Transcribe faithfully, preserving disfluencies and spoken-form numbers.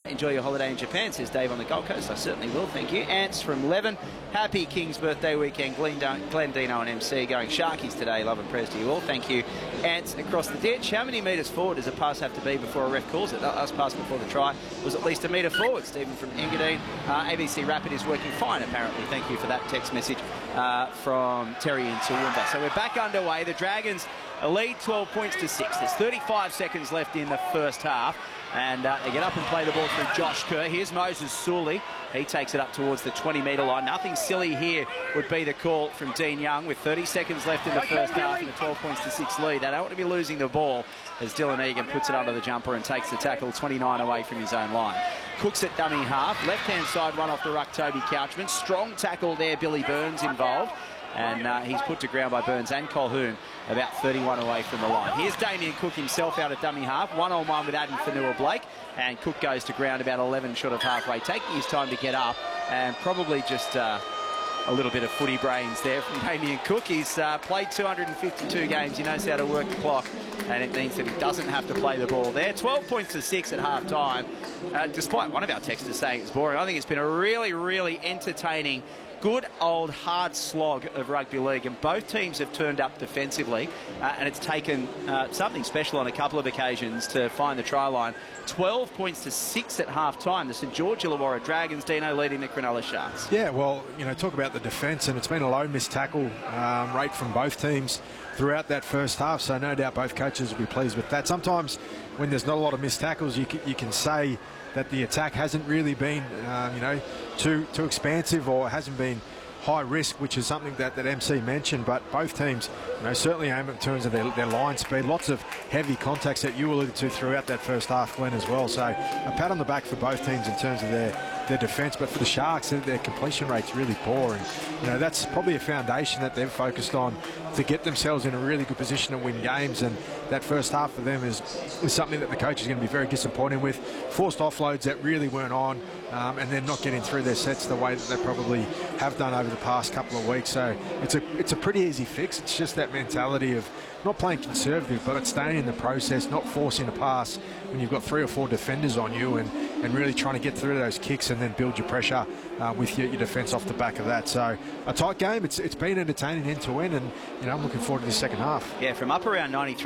enjoy your holiday in Japan, says Dave on the Gold Coast. I certainly will, thank you. Ants from Leven. Happy King's birthday weekend. Glendino and M C going Sharkies today. Love and prayers to you all. Thank you. Ants across the ditch. How many metres forward does a pass have to be before a ref calls it? That last pass before the try was at least a metre forward. Stephen from Engadine. Uh, A B C Rapid is working fine, apparently. Thank you for that text message uh, from Terry in Toowoomba. So we're back underway. The Dragons a lead twelve points to six. There's thirty-five seconds left in the first half. And uh, they get up and play the ball through Josh Kerr. Here's Moses Sully. He takes it up towards the twenty metre line. Nothing silly here would be the call from Dean Young with thirty seconds left in the first half and a twelve points to six lead. They don't want to be losing the ball as Dylan Egan puts it under the jumper and takes the tackle twenty-nine away from his own line. Cooks at dummy half. Left-hand side one off the ruck, Toby Couchman. Strong tackle there, Billy Burns involved. And uh, he's put to ground by Burns and Colhoun about thirty-one away from the line. Here's Damien Cook himself out at dummy half, one on one with Adam Fanua-Blake, and Cook goes to ground about eleven short of halfway, taking his time to get up, and probably just uh, a little bit of footy brains there from Damien Cook. He's uh, played two hundred fifty-two games, he knows how to work the clock, and it means that he doesn't have to play the ball there. twelve points to six at half time, uh, despite one of our texters saying it's boring. I think it's been a really, really entertaining, good old hard slog of rugby league, and both teams have turned up defensively, uh, and it's taken uh, something special on a couple of occasions to find the try line. twelve points to six at half time. The St George Illawarra Dragons, Dino, leading the Cronulla Sharks. Yeah, well, you know, talk about the defence, and it's been a low missed tackle um, rate from both teams throughout that first half, so no doubt both coaches will be pleased with that. Sometimes when there's not a lot of missed tackles, you can, you can say that the attack hasn't really been, um, you know, too too expansive, or hasn't been high risk, which is something that, that M C mentioned. But both teams, you know, certainly aim in terms of their, their line speed. Lots of heavy contacts that you alluded to throughout that first half, Glenn, as well. So a pat on the back for both teams in terms of their their defence. But for the Sharks, their, their completion rate's really poor, and you know that's probably a foundation that they've focused on to get themselves in a really good position to win games. And that first half for them is, is something that the coach is going to be very disappointed with. Forced offloads that really weren't on, um, and then not getting through their sets the way that they probably have done over the past couple of weeks. So it's a it's a pretty easy fix. It's just that mentality of not playing conservative, but it's staying in the process, not forcing a pass when you've got three or four defenders on you, and, and really trying to get through those kicks and then build your pressure uh, with your, your defence off the back of that. So a tight game. It's it's been entertaining end to end, and you know I'm looking forward to the second half. Yeah, from up around ninety-three.